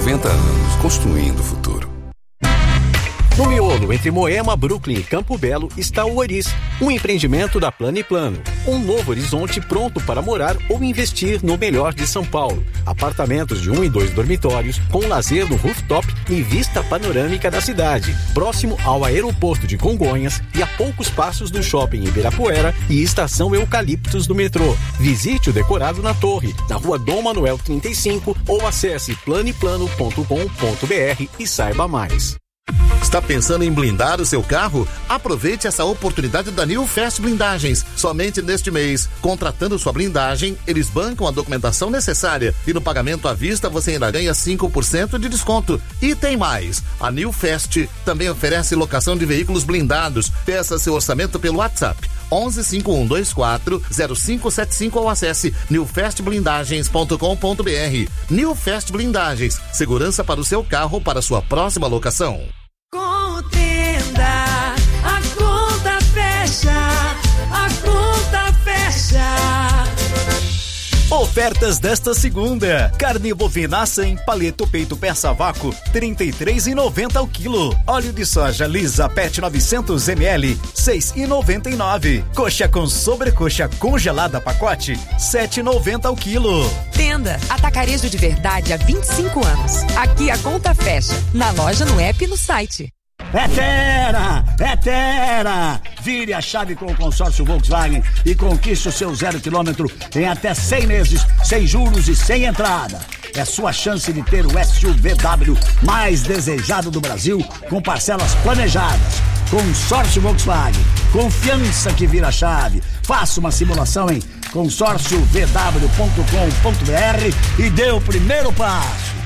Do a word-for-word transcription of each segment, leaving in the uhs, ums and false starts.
noventa anos, construindo o futuro. No miolo entre Moema, Brooklyn e Campo Belo está o Oris, um empreendimento da Plano e Plano. Um novo horizonte pronto para morar ou investir no melhor de São Paulo. Apartamentos de um e dois dormitórios, com lazer no rooftop e vista panorâmica da cidade. Próximo ao aeroporto de Congonhas e a poucos passos do shopping Ibirapuera e estação Eucaliptos do metrô. Visite o decorado na torre, na rua Dom Manuel trinta e cinco ou acesse planiplano ponto com ponto br e saiba mais. Está pensando em blindar o seu carro? Aproveite essa oportunidade da New Fast Blindagens. Somente neste mês, contratando sua blindagem, eles bancam a documentação necessária e no pagamento à vista você ainda ganha cinco por cento de desconto. E tem mais, a New Fast também oferece locação de veículos blindados. Peça seu orçamento pelo WhatsApp onze cinco um dois quatro zero cinco sete cinco ou acesse new fast blindagens ponto com ponto br. New Fast Blindagens, segurança para o seu carro para sua próxima locação. Contenda, a conta fecha, a conta fecha. Ofertas desta segunda: carne bovina cem, paleto peito peça vácuo, trinta e três reais e noventa centavos ao quilo. Óleo de soja lisa Pet novecentos mililitros, seis reais e noventa e nove centavos. Coxa com sobrecoxa congelada pacote, sete reais e noventa centavos ao quilo. Tenda Atacarejo de Verdade há vinte e cinco anos. Aqui a conta fecha, na loja, no app e no site. É Tera! É Tera! Vire a chave com o consórcio Volkswagen e conquiste o seu zero quilômetro em até cem meses, sem juros e sem entrada. É sua chance de ter o S U V W mais desejado do Brasil, com parcelas planejadas. Consórcio Volkswagen. Confiança que vira chave. Faça uma simulação em consórcio v w ponto com ponto br e dê o primeiro passo.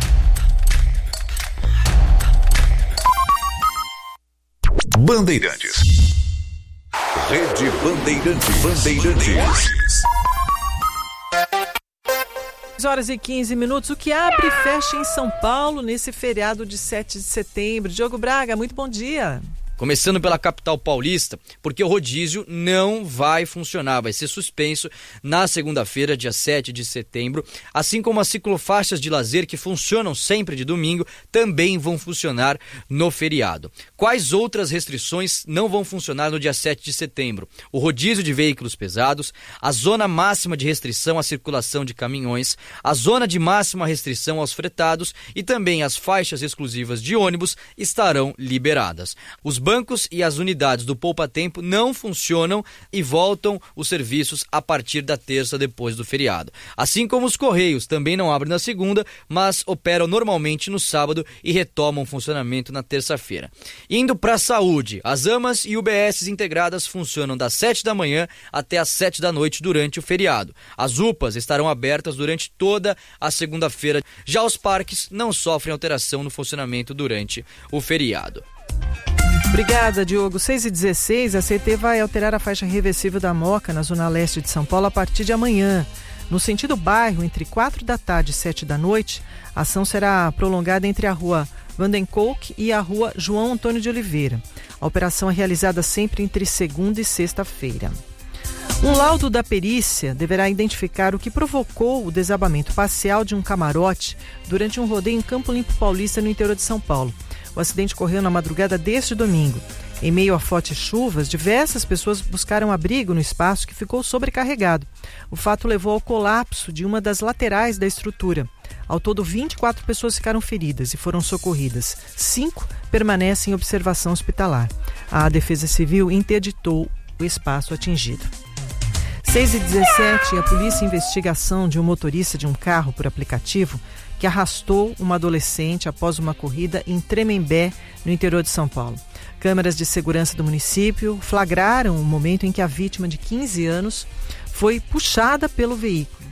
Bandeirantes. Rede Bandeirantes. Bandeirantes. dez horas e quinze minutos. O que abre e fecha em São Paulo nesse feriado de sete de setembro? Diogo Braga, muito bom dia. Começando pela capital paulista, porque o rodízio não vai funcionar, vai ser suspenso na segunda-feira, dia sete de setembro, assim como as ciclofaixas de lazer que funcionam sempre de domingo também vão funcionar no feriado. Quais outras restrições não vão funcionar no dia sete de setembro? O rodízio de veículos pesados, a zona máxima de restrição à circulação de caminhões, a zona de máxima restrição aos fretados e também as faixas exclusivas de ônibus estarão liberadas. Os bancos e as unidades do Poupa Tempo não funcionam e voltam os serviços a partir da terça depois do feriado. Assim como os Correios também não abrem na segunda, mas operam normalmente no sábado e retomam funcionamento na terça-feira. Indo para a saúde, as AMAs e U B S integradas funcionam das sete da manhã até as sete da noite durante o feriado. As U P As estarão abertas durante toda a segunda-feira. Já os parques não sofrem alteração no funcionamento durante o feriado. Obrigada, Diogo. seis e dezesseis, a C T vai alterar a faixa reversível da Moca na zona leste de São Paulo a partir de amanhã. No sentido bairro, entre quatro da tarde e sete da noite, a ação será prolongada entre a rua Vandenkolk e a rua João Antônio de Oliveira. A operação é realizada sempre entre segunda e sexta-feira. Um laudo da perícia deverá identificar o que provocou o desabamento parcial de um camarote durante um rodeio em Campo Limpo Paulista, no interior de São Paulo. O acidente ocorreu na madrugada deste domingo. Em meio a fortes chuvas, diversas pessoas buscaram abrigo no espaço que ficou sobrecarregado. O fato levou ao colapso de uma das laterais da estrutura. Ao todo, vinte e quatro pessoas ficaram feridas e foram socorridas. Cinco permanecem em observação hospitalar. A Defesa Civil interditou o espaço atingido. seis e dezessete, a polícia investiga a ação de um motorista de um carro por aplicativo que arrastou uma adolescente após uma corrida em Tremembé, no interior de São Paulo. Câmeras de segurança do município flagraram o momento em que a vítima, de quinze anos, foi puxada pelo veículo.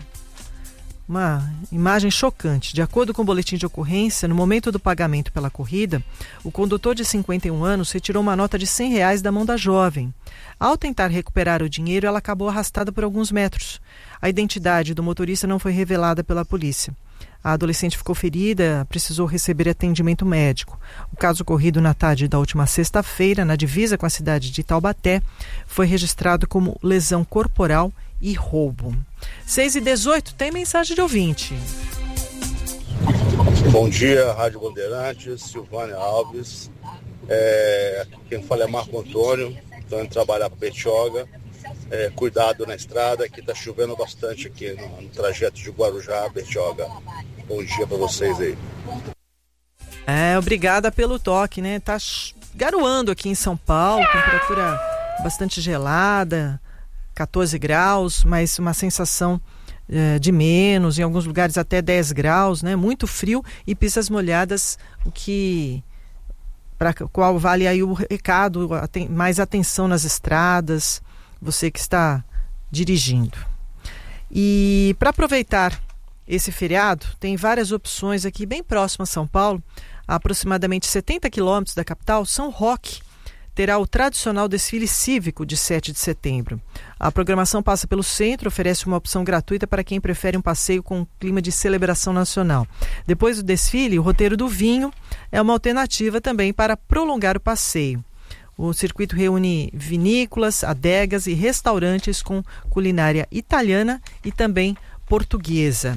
Uma imagem chocante. De acordo com o boletim de ocorrência, no momento do pagamento pela corrida, o condutor de cinquenta e um anos retirou uma nota de cem reais da mão da jovem. Ao tentar recuperar o dinheiro, ela acabou arrastada por alguns metros. A identidade do motorista não foi revelada pela polícia. A adolescente ficou ferida, precisou receber atendimento médico. O caso ocorrido na tarde da última sexta-feira, na divisa com a cidade de Taubaté, foi registrado como lesão corporal e roubo. seis e dezoito, tem mensagem de ouvinte. Bom dia, Rádio Bandeirantes, Silvânia Alves. É, quem fala é Marco Antônio, estou indo trabalhar para Betioga. É, cuidado na estrada, que está chovendo bastante aqui no, no trajeto de Guarujá a Betioga. Bom dia para vocês aí. É, obrigada pelo toque, né? Tá garoando aqui em São Paulo, temperatura bastante gelada, quatorze graus, mas uma sensação é, de menos, em alguns lugares até dez graus, né? Muito frio e pistas molhadas, o que para qual vale aí o recado, aten- mais atenção nas estradas, você que está dirigindo. E para aproveitar esse feriado, tem várias opções aqui bem próximo a São Paulo, a aproximadamente setenta quilômetros da capital. São Roque terá o tradicional desfile cívico de sete de setembro. A programação passa pelo centro, oferece uma opção gratuita para quem prefere um passeio com um clima de celebração nacional. Depois do desfile, o roteiro do vinho é uma alternativa também para prolongar o passeio. O circuito reúne vinícolas, adegas e restaurantes com culinária italiana e também portuguesa.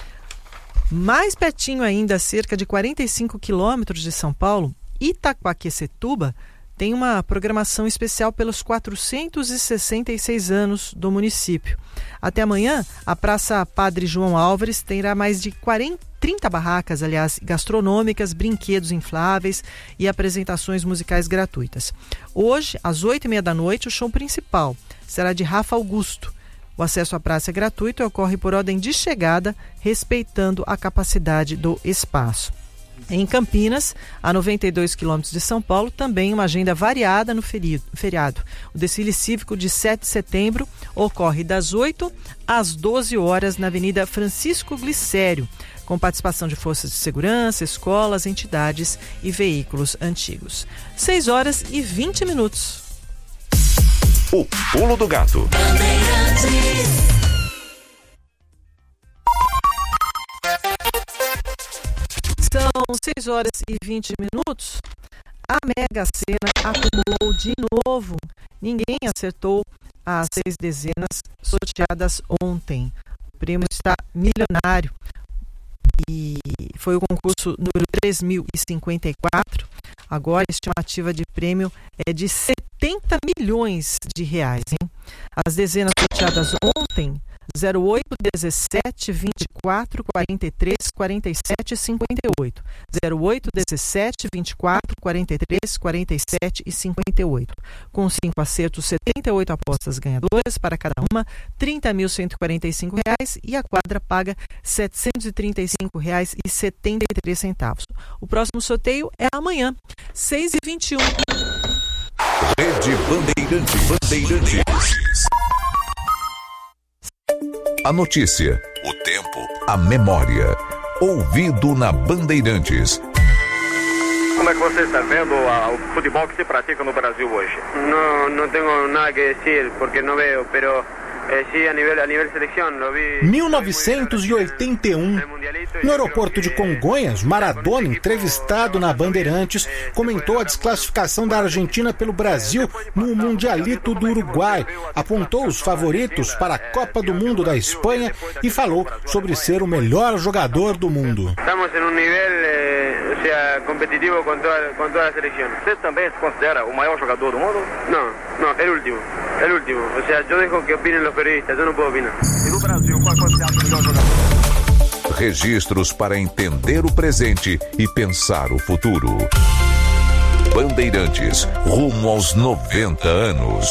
Mais pertinho ainda, a cerca de quarenta e cinco quilômetros de São Paulo, Itaquaquecetuba tem uma programação especial pelos quatrocentos e sessenta e seis anos do município. Até amanhã, a Praça Padre João Álvares terá mais de quarenta, trinta barracas, aliás, gastronômicas, brinquedos infláveis e apresentações musicais gratuitas. Hoje, às oito e meia da noite, o show principal será de Rafa Augusto. O acesso à praça é gratuito e ocorre por ordem de chegada, respeitando a capacidade do espaço. Em Campinas, a noventa e dois quilômetros de São Paulo, também uma agenda variada no feriado. O desfile cívico de sete de setembro ocorre das oito às doze horas na Avenida Francisco Glicério, com participação de forças de segurança, escolas, entidades e veículos antigos. seis horas e vinte minutos. O Pulo do Gato. São seis horas e vinte minutos. A Mega Sena acumulou de novo. Ninguém acertou as seis dezenas sorteadas ontem. O prêmio está milionário. E foi o concurso número três mil e cinquenta e quatro. Agora a estimativa de prêmio é de setenta milhões de reais. Hein? As dezenas sorteadas ontem: zero oito, dezessete, vinte e quatro, quarenta e três, quarenta e sete e cinquenta e oito. zero oito, dezessete, vinte e quatro, quarenta e três, quarenta e sete e cinquenta e oito. Com cinco acertos, setenta e oito apostas ganhadoras para cada uma, trinta mil cento e quarenta e cinco reais, e a quadra paga setecentos e trinta e cinco reais e setenta e três centavos. O próximo sorteio é amanhã, seis e vinte e um. Rede Bandeirantes. Bandeirantes. A notícia, o tempo, a memória. Ouvido na Bandeirantes. Como é que você está vendo a, o futebol que se pratica no Brasil hoje? Não, não tenho nada que dizer porque não vejo, pero eh, sí, a nível a nível seleção lo vi. mil novecentos e oitenta e um, no aeroporto de Congonhas, Maradona, entrevistado na Bandeirantes, comentou a desclassificação da Argentina pelo Brasil no Mundialito do Uruguai, apontou os favoritos para a Copa do Mundo da Espanha e falou sobre ser o melhor jogador do mundo. Estamos em um nível eh, ou seja, competitivo com toda, com toda a seleção. Você também se considera o maior jogador do mundo? Não, não, é o último, é o último. Ou seja, eu deixo que opinem os periodistas, eu não posso opinar. E no Brasil, qual é considerado o melhor jogador? Registros para entender o presente e pensar o futuro. Bandeirantes, rumo aos noventa anos.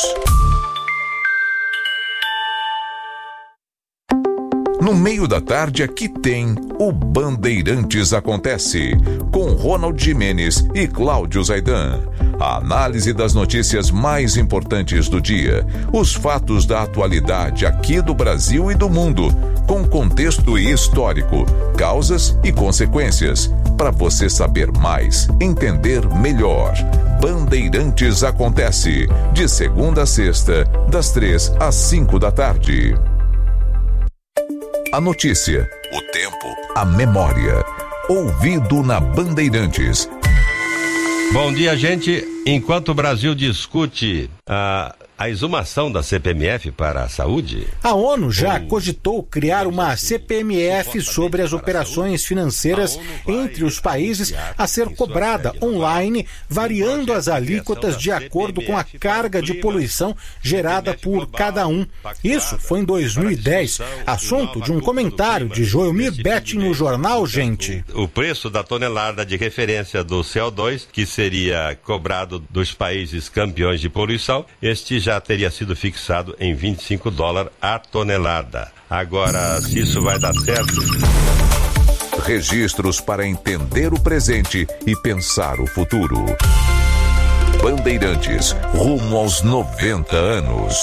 No meio da tarde aqui tem o Bandeirantes Acontece, com Ronald Gimenez e Cláudio Zaidan. A análise das notícias mais importantes do dia, os fatos da atualidade aqui do Brasil e do mundo, com contexto histórico, causas e consequências, para você saber mais, entender melhor. Bandeirantes Acontece, de segunda a sexta, das três às cinco da tarde. A notícia, o tempo, a memória. Ouvido na Bandeirantes. Bom dia, gente. Enquanto o Brasil discute a a exumação da C P M F para a saúde? A ONU já cogitou criar uma C P M F sobre as operações financeiras entre os países a ser cobrada online, variando as alíquotas de acordo com a carga de poluição gerada por cada um. Isso foi em dois mil e dez, assunto de um comentário de Joelmir Betting no jornal Gente. O preço da tonelada de referência do C O dois, que seria cobrado dos países campeões de poluição, este já teria sido fixado em vinte e cinco dólares a tonelada. Agora, se isso vai dar certo... Registros para entender o presente e pensar o futuro. Bandeirantes, rumo aos noventa anos.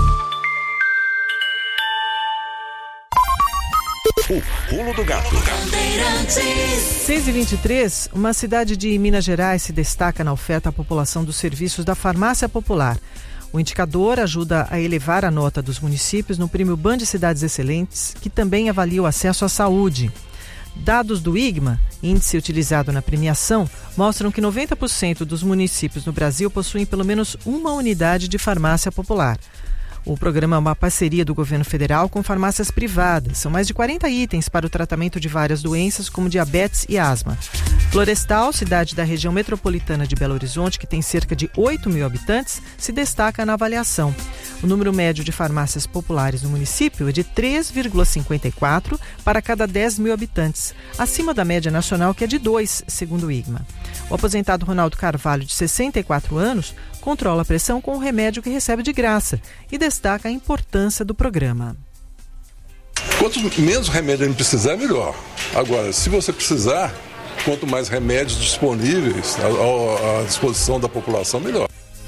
O Pulo do Gato. seis e vinte e três, uma cidade de Minas Gerais se destaca na oferta à população dos serviços da farmácia popular. O indicador ajuda a elevar a nota dos municípios no Prêmio Band Cidades Excelentes, que também avalia o acesso à saúde. Dados do I G M A, índice utilizado na premiação, mostram que noventa por cento dos municípios no Brasil possuem pelo menos uma unidade de farmácia popular. O programa é uma parceria do governo federal com farmácias privadas. São mais de quarenta itens para o tratamento de várias doenças, como diabetes e asma. Florestal, cidade da região metropolitana de Belo Horizonte, que tem cerca de oito mil habitantes, se destaca na avaliação. O número médio de farmácias populares no município é de três vírgula cinquenta e quatro para cada dez mil habitantes, acima da média nacional, que é de dois, segundo o I G M A. O aposentado Ronaldo Carvalho, de sessenta e quatro anos, controla a pressão com o remédio que recebe de graça e destaca a importância do programa. Quanto menos remédio a gente precisar, melhor. Agora, se você precisar, quanto mais remédios disponíveis à, à disposição da população, melhor.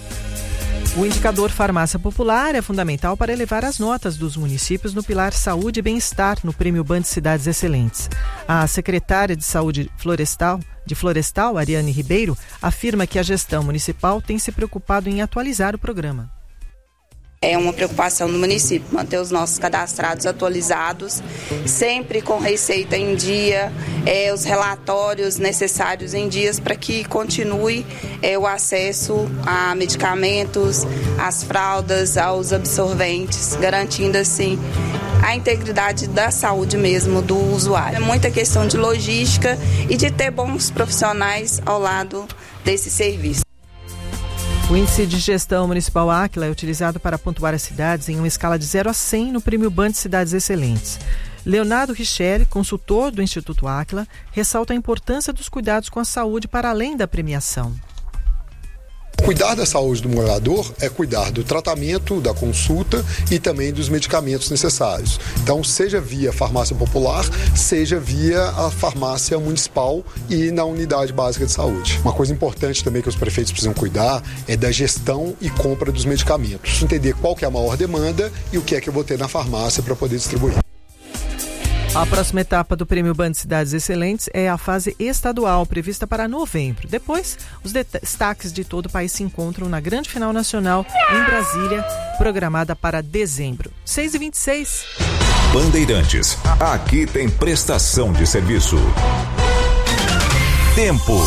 O indicador Farmácia Popular é fundamental para elevar as notas dos municípios no pilar Saúde e Bem-Estar no Prêmio Band Cidades Excelentes. A secretária de Saúde Florestal, de Florestal, Ariane Ribeiro, afirma que a gestão municipal tem se preocupado em atualizar o programa. É uma preocupação do município manter os nossos cadastrados atualizados, sempre com receita em dia, é, os relatórios necessários em dias para que continue é, o acesso a medicamentos, às fraldas, aos absorventes, garantindo assim a integridade da saúde mesmo do usuário. É muita questão de logística e de ter bons profissionais ao lado desse serviço. O índice de gestão municipal Áquila é utilizado para pontuar as cidades em uma escala de zero a cem no Prêmio Band Cidades Excelentes. Leonardo Richelli, consultor do Instituto Áquila, ressalta a importância dos cuidados com a saúde para além da premiação. Cuidar da saúde do morador é cuidar do tratamento, da consulta e também dos medicamentos necessários. Então, seja via farmácia popular, seja via a farmácia municipal e na unidade básica de saúde. Uma coisa importante também que os prefeitos precisam cuidar é da gestão e compra dos medicamentos. Entender qual que é a maior demanda e o que é que eu vou ter na farmácia para poder distribuir. A próxima etapa do Prêmio Band Cidades Excelentes é a fase estadual, prevista para novembro. Depois, os destaques de todo o país se encontram na grande final nacional em Brasília, programada para dezembro. seis e vinte e seis. Bandeirantes, aqui tem prestação de serviço. Tempo.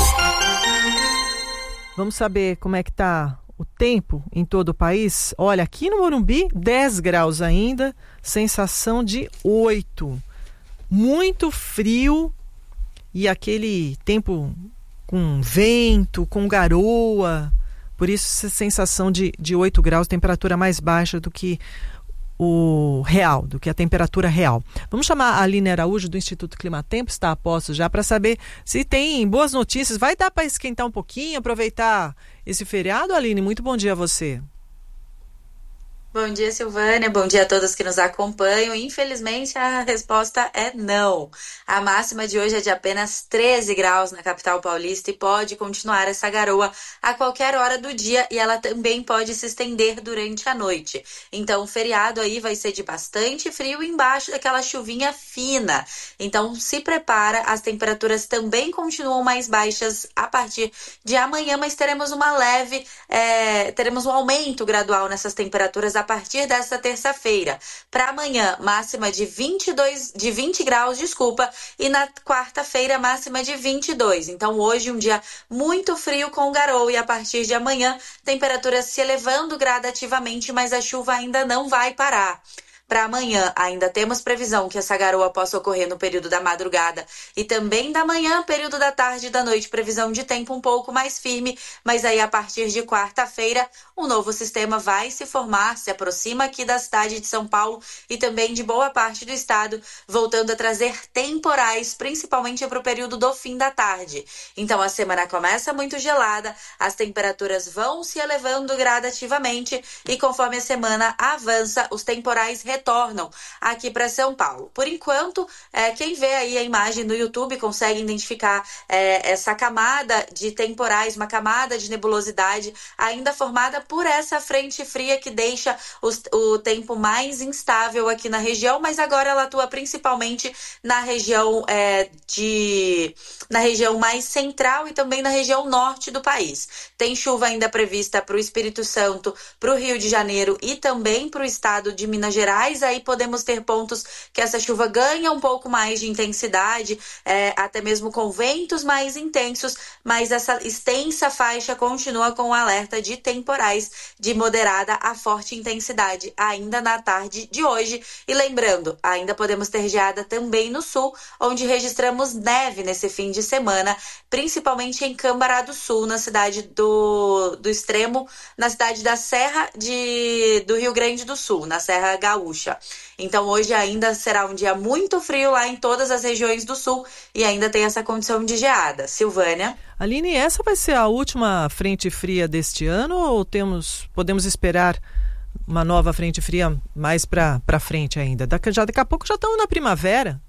Vamos saber como é que está o tempo em todo o país. Olha, aqui no Morumbi, dez graus ainda, sensação de oito. Muito frio e aquele tempo com vento, com garoa, por isso essa sensação de, de oito graus, temperatura mais baixa do que o real, do que a temperatura real. Vamos chamar a Aline Araújo do Instituto Climatempo, está a posto já, para saber se tem boas notícias. Vai dar para esquentar um pouquinho, aproveitar esse feriado, Aline? Muito bom dia a você. Bom dia, Silvânia. Bom dia a todos que nos acompanham. Infelizmente, a resposta é não. A máxima de hoje é de apenas treze graus na capital paulista e pode continuar essa garoa a qualquer hora do dia e ela também pode se estender durante a noite. Então, o feriado aí vai ser de bastante frio embaixo daquela chuvinha fina. Então, se prepara. As temperaturas também continuam mais baixas a partir de amanhã, mas teremos uma leve, é, teremos um aumento gradual nessas temperaturas a partir desta terça-feira. Para amanhã, máxima de vinte e dois, de vinte graus, desculpa, e na quarta-feira, máxima de vinte e dois. Então, hoje um dia muito frio com garoa e a partir de amanhã, temperaturas se elevando gradativamente, mas a chuva ainda não vai parar. Para amanhã, ainda temos previsão que essa garoa possa ocorrer no período da madrugada e também da manhã, período da tarde e da noite, previsão de tempo um pouco mais firme, mas aí a partir de quarta-feira, um novo sistema vai se formar, se aproxima aqui da cidade de São Paulo e também de boa parte do estado, voltando a trazer temporais, principalmente para o período do fim da tarde. Então a semana começa muito gelada, as temperaturas vão se elevando gradativamente e conforme a semana avança, os temporais retornam retornam aqui para São Paulo. Por enquanto, é, quem vê aí a imagem no YouTube consegue identificar é, essa camada de temporais, uma camada de nebulosidade ainda formada por essa frente fria que deixa os, o tempo mais instável aqui na região, mas agora ela atua principalmente na região é, de na região mais central e também na região norte do país. Tem chuva ainda prevista para o Espírito Santo, para o Rio de Janeiro e também para o estado de Minas Gerais. Aí podemos ter pontos que essa chuva ganha um pouco mais de intensidade, é, até mesmo com ventos mais intensos, mas essa extensa faixa continua com o alerta de temporais de moderada a forte intensidade ainda na tarde de hoje. E lembrando, ainda podemos ter geada também no sul, onde registramos neve nesse fim de semana, principalmente em Cambará do Sul, na cidade do, do extremo, na cidade da Serra de, do Rio Grande do Sul, na Serra Gaúcha. Então hoje ainda será um dia muito frio lá em todas as regiões do sul e ainda tem essa condição de geada. Silvânia? Aline, essa vai ser a última frente fria deste ano ou temos, podemos esperar uma nova frente fria mais para frente ainda? Daqui, já, daqui a pouco já estamos na primavera.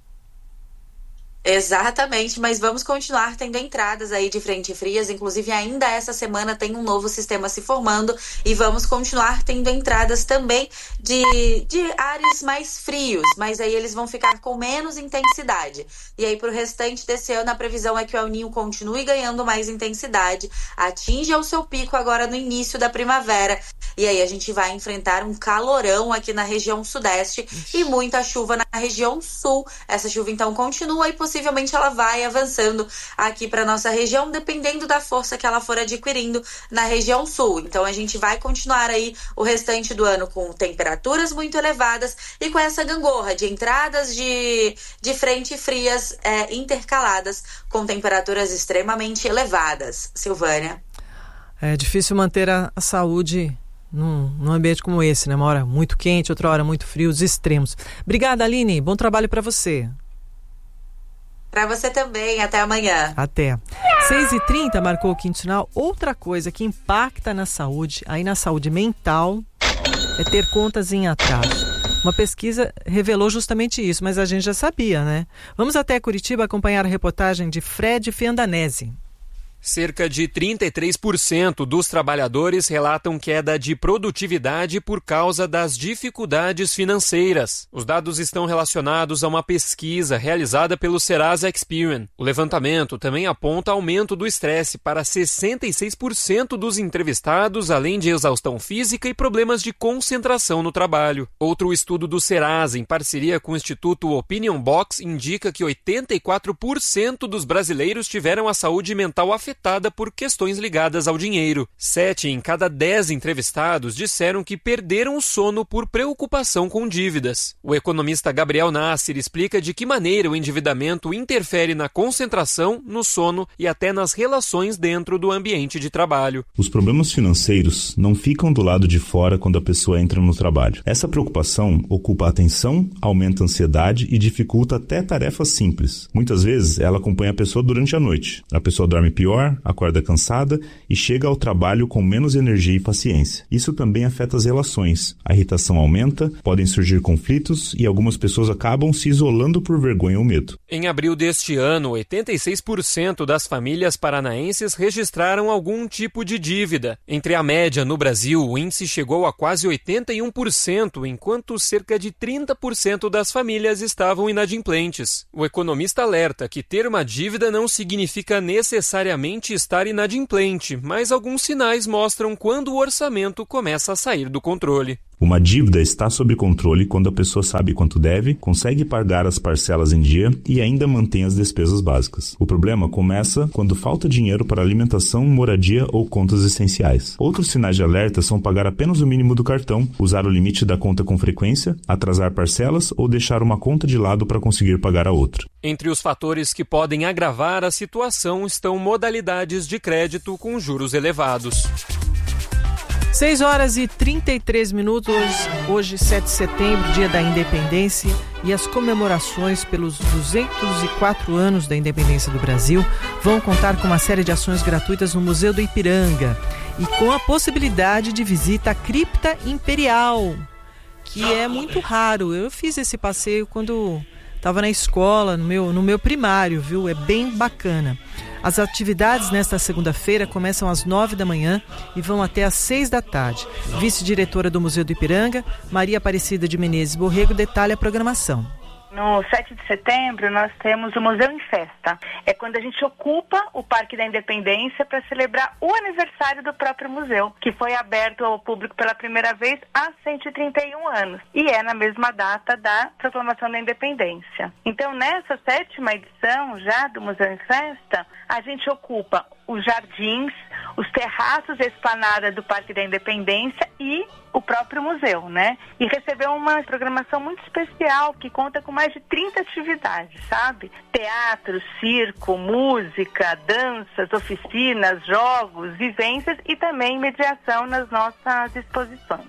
Exatamente, mas vamos continuar tendo entradas aí de frente frias, inclusive ainda essa semana tem um novo sistema se formando e vamos continuar tendo entradas também de, de ares mais frios, mas aí eles vão ficar com menos intensidade. E aí para o restante desse ano a previsão é que o El Niño continue ganhando mais intensidade, atinja o seu pico agora no início da primavera e aí a gente vai enfrentar um calorão aqui na região sudeste e muita chuva na região sul. Essa chuva então continua e possivelmente ela vai avançando aqui para nossa região, dependendo da força que ela for adquirindo na região sul. Então a gente vai continuar aí o restante do ano com temperaturas muito elevadas e com essa gangorra de entradas de, de frente frias é, intercaladas com temperaturas extremamente elevadas. Silvânia? É difícil manter a, a saúde num, num ambiente como esse, né? Uma hora muito quente, outra hora muito frio, os extremos. Obrigada, Aline. Bom trabalho para você. Para você também, até amanhã. Até. seis e trinta marcou o quinto sinal. Outra coisa que impacta na saúde, aí na saúde mental, é ter contas em atraso. Uma pesquisa revelou justamente isso, mas a gente já sabia, né? Vamos até Curitiba acompanhar a reportagem de Fred Fiandanese. Cerca de trinta e três por cento dos trabalhadores relatam queda de produtividade por causa das dificuldades financeiras. Os dados estão relacionados a uma pesquisa realizada pelo Serasa Experian. O levantamento também aponta aumento do estresse para sessenta e seis por cento dos entrevistados, além de exaustão física e problemas de concentração no trabalho. Outro estudo do Serasa, em parceria com o Instituto Opinion Box, indica que oitenta e quatro por cento dos brasileiros tiveram a saúde mental afetada afetada por questões ligadas ao dinheiro. Sete em cada dez entrevistados disseram que perderam o sono por preocupação com dívidas. O economista Gabriel Nasser explica de que maneira o endividamento interfere na concentração, no sono e até nas relações dentro do ambiente de trabalho. Os problemas financeiros não ficam do lado de fora quando a pessoa entra no trabalho. Essa preocupação ocupa a atenção, aumenta a ansiedade e dificulta até tarefas simples. Muitas vezes ela acompanha a pessoa durante a noite. A pessoa dorme pior, acorda cansada e chega ao trabalho com menos energia e paciência. Isso também afeta as relações. A irritação aumenta, podem surgir conflitos e algumas pessoas acabam se isolando por vergonha ou medo. Em abril deste ano, oitenta e seis por cento das famílias paranaenses registraram algum tipo de dívida. Entre a média no Brasil, o índice chegou a quase oitenta e um por cento, enquanto cerca de trinta por cento das famílias estavam inadimplentes. O economista alerta que ter uma dívida não significa necessariamente estar inadimplente, mas alguns sinais mostram quando o orçamento começa a sair do controle. Uma dívida está sob controle quando a pessoa sabe quanto deve, consegue pagar as parcelas em dia e ainda mantém as despesas básicas. O problema começa quando falta dinheiro para alimentação, moradia ou contas essenciais. Outros sinais de alerta são pagar apenas o mínimo do cartão, usar o limite da conta com frequência, atrasar parcelas ou deixar uma conta de lado para conseguir pagar a outra. Entre os fatores que podem agravar a situação estão modalidades de crédito com juros elevados. seis horas e trinta e três minutos, hoje sete de setembro, dia da Independência, e as comemorações pelos duzentos e quatro anos da Independência do Brasil vão contar com uma série de ações gratuitas no Museu do Ipiranga e com a possibilidade de visita à Cripta Imperial, que é muito raro. Eu fiz esse passeio quando estava na escola, no meu, no meu primário, viu? É bem bacana. As atividades nesta segunda-feira começam às nove da manhã e vão até às seis da tarde. Vice-diretora do Museu do Ipiranga, Maria Aparecida de Menezes Borrego, detalha a programação. No sete de setembro, nós temos o Museu em Festa. É quando a gente ocupa o Parque da Independência para celebrar o aniversário do próprio museu, que foi aberto ao público pela primeira vez há cento e trinta e um anos. E é na mesma data da proclamação da Independência. Então, nessa sétima edição já do Museu em Festa, a gente ocupa os jardins, os terraços e a esplanada do Parque da Independência e o próprio museu, né? E recebeu uma programação muito especial que conta com mais de trinta atividades, sabe? Teatro, circo, música, danças, oficinas, jogos, vivências e também mediação nas nossas exposições.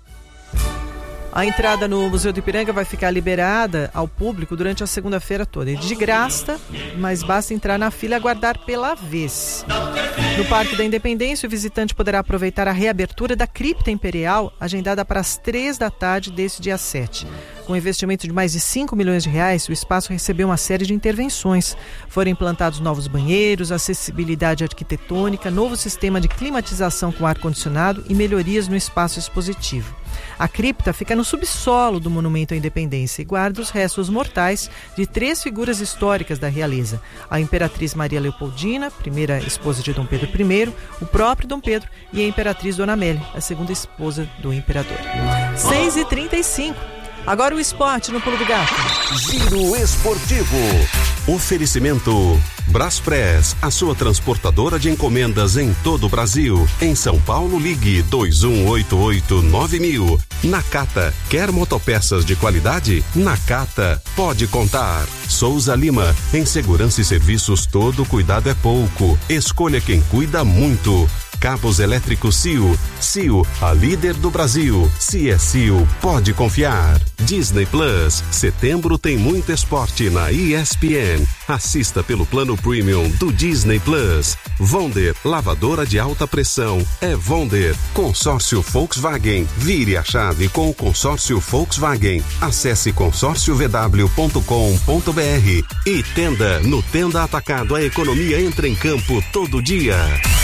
A entrada no Museu do Ipiranga vai ficar liberada ao público durante a segunda-feira toda. É de graça, mas basta entrar na fila e aguardar pela vez. No Parque da Independência, o visitante poderá aproveitar a reabertura da Cripta Imperial, agendada para as três da tarde deste dia sete. Com investimento de mais de cinco milhões de reais, o espaço recebeu uma série de intervenções. Foram implantados novos banheiros, acessibilidade arquitetônica, novo sistema de climatização com ar-condicionado e melhorias no espaço expositivo. A cripta fica no subsolo do Monumento à Independência e guarda os restos mortais de três figuras históricas da realeza: a Imperatriz Maria Leopoldina, primeira esposa de Dom Pedro I, o próprio Dom Pedro e a Imperatriz Dona Amélia, a segunda esposa do imperador. seis e trinta e cinco. Agora o esporte no Pulo do Gato. Giro Esportivo. Oferecimento Braspress, a sua transportadora de encomendas em todo o Brasil. Em São Paulo, ligue dois um oito oito nove mil. Nakata, quer motopeças de qualidade? Nakata, pode contar. Souza Lima, em segurança e serviços todo cuidado é pouco. Escolha quem cuida muito. Cabos elétricos C I O. C I O, a líder do Brasil. Se é C I O, pode confiar. Disney Plus. Setembro tem muito esporte na E S P N. Assista pelo plano premium do Disney Plus. Vonder, lavadora de alta pressão. É Vonder. Consórcio Volkswagen. Vire a chave com o consórcio Volkswagen. Acesse consórcio v w ponto com ponto b r. E Tenda. No Tenda Atacado, a economia entra em campo todo dia.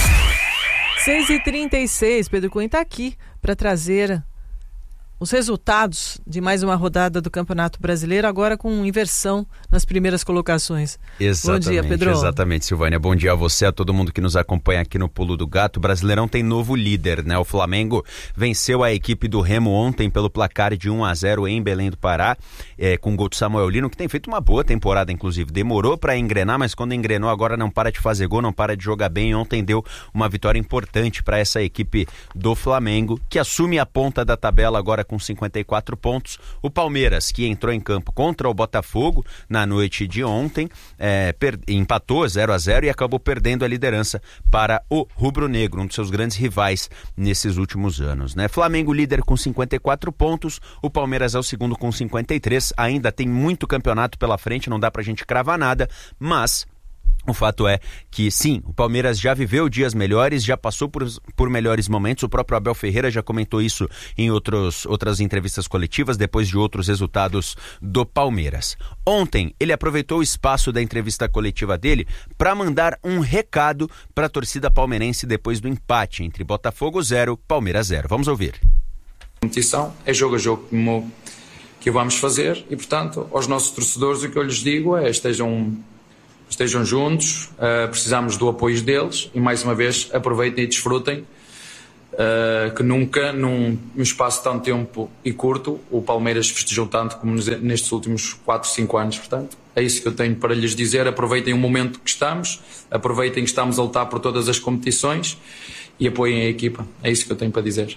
seis e trinta e seis, Pedro Cunha está aqui para trazer os resultados de mais uma rodada do Campeonato Brasileiro, agora com inversão nas primeiras colocações. Exatamente, bom dia, Pedro. Exatamente, Silvânia. Bom dia a você, a todo mundo que nos acompanha aqui no Pulo do Gato. O Brasileirão tem novo líder, né? O Flamengo venceu a equipe do Remo ontem pelo placar de um a zero em Belém do Pará, é, com gol de Samuel Lino, que tem feito uma boa temporada, inclusive. Demorou para engrenar, mas quando engrenou agora não para de fazer gol, não para de jogar bem. Ontem deu uma vitória importante para essa equipe do Flamengo, que assume a ponta da tabela agora com cinquenta e quatro pontos. O Palmeiras, que entrou em campo contra o Botafogo na noite de ontem, é, per... empatou zero a zero e acabou perdendo a liderança para o rubro-negro, um dos seus grandes rivais nesses últimos anos, né? Flamengo líder com cinquenta e quatro pontos, o Palmeiras é o segundo com cinquenta e três, ainda tem muito campeonato pela frente, não dá pra gente cravar nada, mas o fato é que, sim, o Palmeiras já viveu dias melhores, já passou por, por melhores momentos. O próprio Abel Ferreira já comentou isso em outros, outras entrevistas coletivas, depois de outros resultados do Palmeiras. Ontem, ele aproveitou o espaço da entrevista coletiva dele para mandar um recado para a torcida palmeirense depois do empate entre Botafogo zero, Palmeiras zero. Vamos ouvir. A competição é jogo a jogo como que vamos fazer e, portanto, aos nossos torcedores o que eu lhes digo é estejam... Estejam juntos, uh, precisamos do apoio deles e mais uma vez aproveitem e desfrutem uh, que nunca, num, num espaço de tanto tempo e curto, o Palmeiras festejou tanto como nos, nestes últimos quatro, cinco anos. Portanto, é isso que eu tenho para lhes dizer. Aproveitem o momento que estamos, aproveitem que estamos a lutar por todas as competições e apoiem a equipa. É isso que eu tenho para dizer.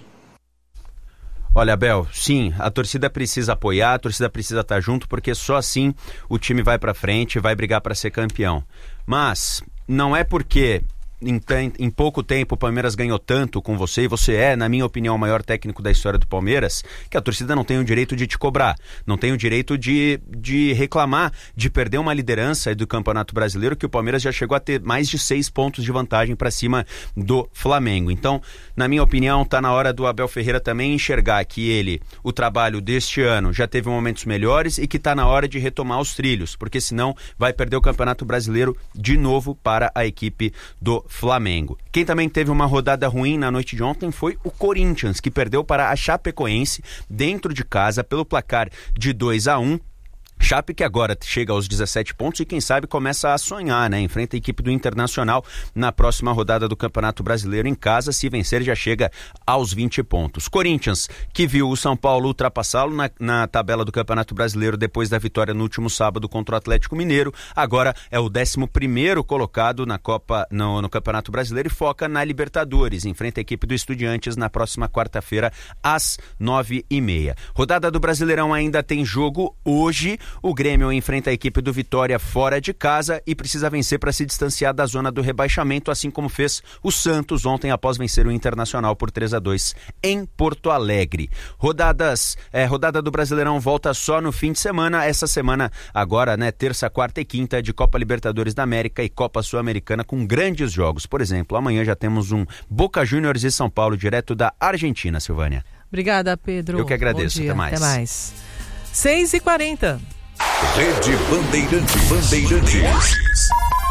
Olha, Abel, sim, a torcida precisa apoiar, a torcida precisa estar junto, porque só assim o time vai para frente e vai brigar para ser campeão. Mas não é porque em, em pouco tempo o Palmeiras ganhou tanto com você, e você é, na minha opinião, o maior técnico da história do Palmeiras, que a torcida não tem o direito de te cobrar, não tem o direito de, de reclamar de perder uma liderança do Campeonato Brasileiro, que o Palmeiras já chegou a ter mais de seis pontos de vantagem para cima do Flamengo. Então, na minha opinião, está na hora do Abel Ferreira também enxergar que ele, o trabalho deste ano, já teve momentos melhores e que está na hora de retomar os trilhos, porque senão vai perder o Campeonato Brasileiro de novo para a equipe do Flamengo. Quem também teve uma rodada ruim na noite de ontem foi o Corinthians, que perdeu para a Chapecoense dentro de casa pelo placar de dois a um. Chape que agora chega aos dezessete pontos e quem sabe começa a sonhar, né? Enfrenta a equipe do Internacional na próxima rodada do Campeonato Brasileiro em casa. Se vencer já chega aos vinte pontos. Corinthians que viu o São Paulo ultrapassá-lo na, na tabela do Campeonato Brasileiro depois da vitória no último sábado contra o Atlético Mineiro. Agora é o décimo primeiro colocado na Copa, no, no Campeonato Brasileiro e foca na Libertadores. Enfrenta a equipe do Estudiantes na próxima quarta-feira às nove e meia. Rodada do Brasileirão ainda tem jogo hoje. O Grêmio enfrenta a equipe do Vitória fora de casa e precisa vencer para se distanciar da zona do rebaixamento, assim como fez o Santos ontem após vencer o Internacional por três a dois em Porto Alegre. Rodadas, é, rodada do Brasileirão volta só no fim de semana. Essa semana agora, né, terça, quarta e quinta de Copa Libertadores da América e Copa Sul-Americana com grandes jogos. Por exemplo, amanhã já temos um Boca Juniors e São Paulo direto da Argentina, Silvânia. Obrigada, Pedro. Eu que agradeço. Até mais. Até mais. seis e quarenta. Rede Bandeirante Bandeirantes.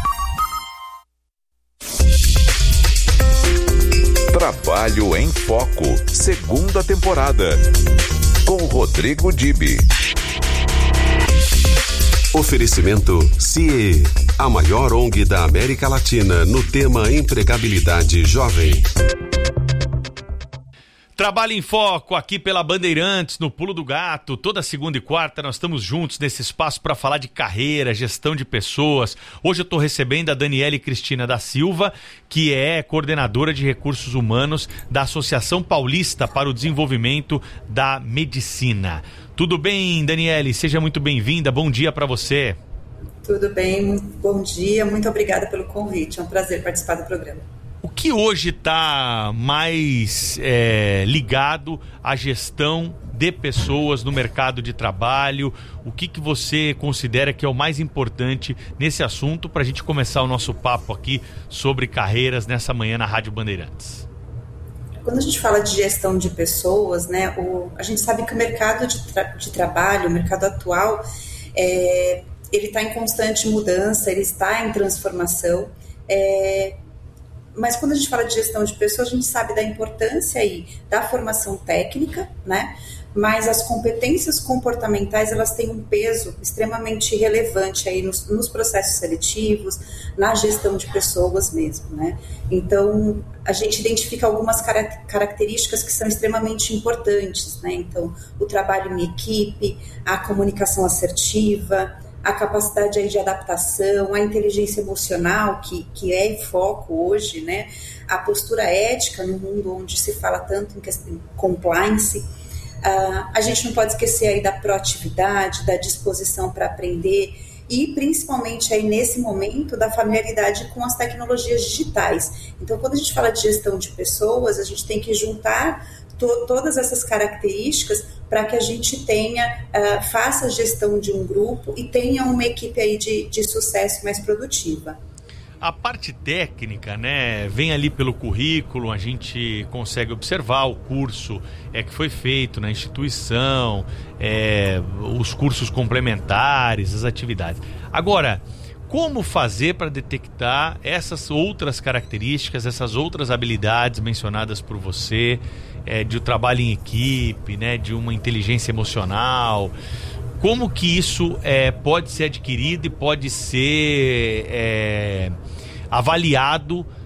Trabalho em Foco, segunda temporada, com Rodrigo Dibe. Oferecimento C I E, a maior O N G da América Latina no tema empregabilidade jovem. Trabalho em Foco aqui pela Bandeirantes, no Pulo do Gato. Toda segunda e quarta nós estamos juntos nesse espaço para falar de carreira, gestão de pessoas. Hoje eu estou recebendo a Daniele Cristina da Silva, que é coordenadora de recursos humanos da Associação Paulista para o Desenvolvimento da Medicina. Tudo bem, Daniele? Seja muito bem-vinda. Bom dia para você. Tudo bem, muito bom dia. Muito obrigada pelo convite. É um prazer participar do programa. O que hoje está mais é, ligado à gestão de pessoas no mercado de trabalho? O que, que você considera que é o mais importante nesse assunto para a gente começar o nosso papo aqui sobre carreiras nessa manhã na Rádio Bandeirantes? Quando a gente fala de gestão de pessoas, né, o, a gente sabe que o mercado de, tra- de trabalho, o mercado atual, é, ele está em constante mudança, ele está em transformação. É, Mas quando a gente fala de gestão de pessoas, a gente sabe da importância aí da formação técnica, né? Mas as competências comportamentais, elas têm um peso extremamente relevante aí nos, nos processos seletivos, na gestão de pessoas mesmo, né? Então, a gente identifica algumas car- características que são extremamente importantes, né? Então, o trabalho em equipe, a comunicação assertiva, a capacidade aí de adaptação, a inteligência emocional, que, que é foco hoje, né? A postura ética no mundo onde se fala tanto em questão, compliance. Uh, a gente não pode esquecer aí da proatividade, da disposição para aprender e principalmente aí nesse momento da familiaridade com as tecnologias digitais. Então, quando a gente fala de gestão de pessoas, a gente tem que juntar to- todas essas características para que a gente tenha, uh, faça a gestão de um grupo e tenha uma equipe aí de, de sucesso mais produtiva. A parte técnica, né, vem ali pelo currículo, a gente consegue observar o curso é, que foi feito na instituição, é, os cursos complementares, as atividades. Agora, como fazer para detectar essas outras características, essas outras habilidades mencionadas por você, é, de um trabalho em equipe, né, de uma inteligência emocional? Como que isso é, pode ser adquirido e pode ser é, avaliado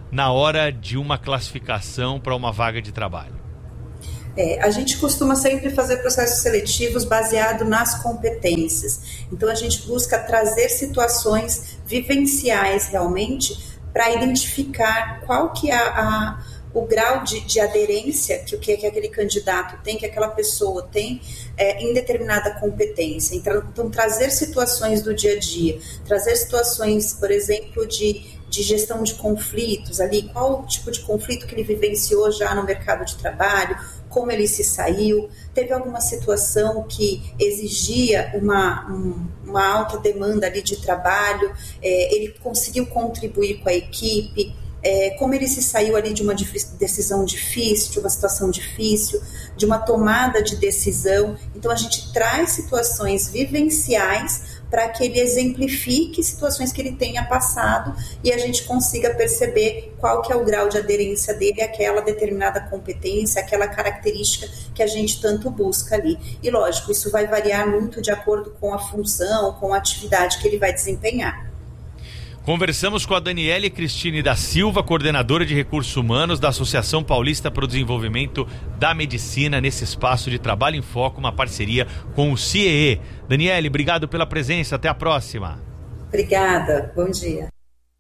na hora de uma classificação para uma vaga de trabalho? É, a gente costuma sempre fazer processos seletivos baseado nas competências. Então, a gente busca trazer situações vivenciais realmente para identificar qual que é a, a, o grau de, de aderência que, que, que aquele candidato tem, que aquela pessoa tem é, em determinada competência. Então, então, trazer situações do dia a dia, trazer situações, por exemplo, de... de gestão de conflitos ali, qual o tipo de conflito que ele vivenciou já no mercado de trabalho, como ele se saiu, teve alguma situação que exigia uma, um, uma alta demanda ali de trabalho, é, ele conseguiu contribuir com a equipe, é, como ele se saiu ali de uma decisão difícil, de uma situação difícil, de uma tomada de decisão. Então a gente traz situações vivenciais para que ele exemplifique situações que ele tenha passado e a gente consiga perceber qual que é o grau de aderência dele àquela determinada competência, aquela característica que a gente tanto busca ali. E lógico, isso vai variar muito de acordo com a função, com a atividade que ele vai desempenhar. Conversamos com a Daniele Cristine da Silva, coordenadora de Recursos Humanos da Associação Paulista para o Desenvolvimento da Medicina, nesse espaço de Trabalho em Foco, uma parceria com o C I E. Daniele, obrigado pela presença, até a próxima. Obrigada, bom dia.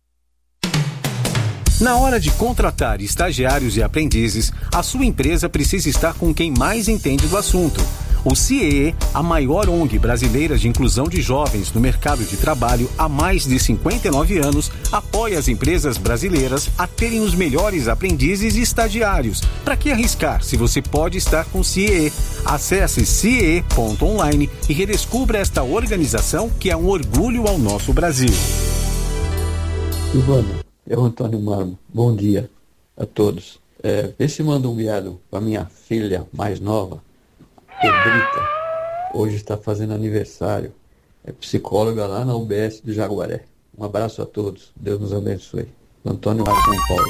Na hora de contratar estagiários e aprendizes, a sua empresa precisa estar com quem mais entende do assunto. O C I E, a maior O N G brasileira de inclusão de jovens no mercado de trabalho há mais de cinquenta e nove anos, apoia as empresas brasileiras a terem os melhores aprendizes e estagiários. Para que arriscar se você pode estar com o C I E? Acesse C I E ponto online e redescubra esta organização que é um orgulho ao nosso Brasil. Silvana, é o Antônio Marmo. Bom dia a todos. É, vê se manda um viado para minha filha mais nova, Pedrita, hoje está fazendo aniversário, é psicóloga lá na U B S do Jaguaré. Um abraço a todos, Deus nos abençoe. Antônio Marcos, São Paulo.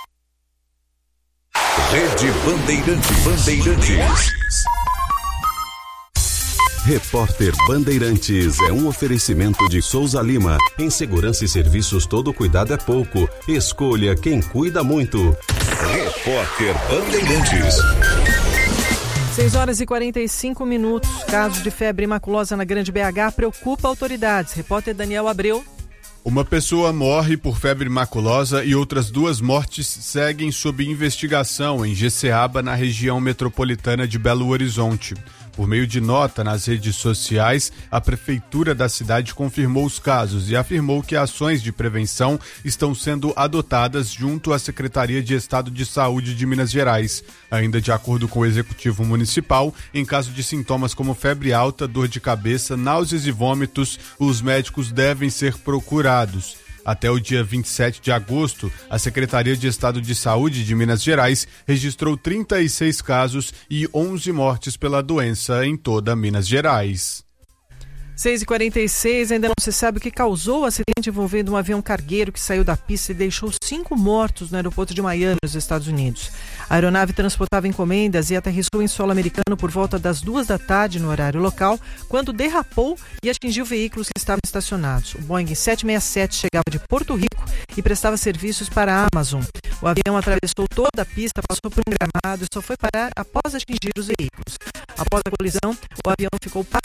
Rede Bandeirantes. Bandeirantes. Repórter Bandeirantes é um oferecimento de Souza Lima. Em segurança e serviços, todo cuidado é pouco. Escolha quem cuida muito. Repórter Bandeirantes. seis horas e quarenta e cinco minutos. Caso de febre maculosa na Grande B H preocupa autoridades. Repórter Daniel Abreu. Uma pessoa morre por febre maculosa e outras duas mortes seguem sob investigação em Jeceaba, na região metropolitana de Belo Horizonte. Por meio de nota nas redes sociais, a prefeitura da cidade confirmou os casos e afirmou que ações de prevenção estão sendo adotadas junto à Secretaria de Estado de Saúde de Minas Gerais. Ainda de acordo com o Executivo Municipal, em caso de sintomas como febre alta, dor de cabeça, náuseas e vômitos, os médicos devem ser procurados. Até o dia vinte e sete de agosto, a Secretaria de Estado de Saúde de Minas Gerais registrou trinta e seis casos e onze mortes pela doença em toda Minas Gerais. seis e quarenta e seis, ainda não se sabe o que causou o acidente envolvendo um avião cargueiro que saiu da pista e deixou cinco mortos no aeroporto de Miami, nos Estados Unidos. A aeronave transportava encomendas e aterrissou em solo americano por volta das duas da tarde no horário local, quando derrapou e atingiu veículos que estavam estacionados. O Boeing sete sessenta e sete chegava de Porto Rico e prestava serviços para a Amazon. O avião atravessou toda a pista, passou por um gramado e só foi parar após atingir os veículos. Após a colisão, o avião ficou